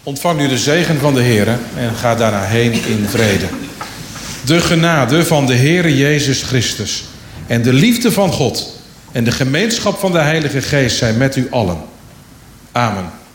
Ontvang nu de zegen van de Heer en ga daarna heen in vrede. De genade van de Heere Jezus Christus en de liefde van God en de gemeenschap van de Heilige Geest zijn met u allen. Amen.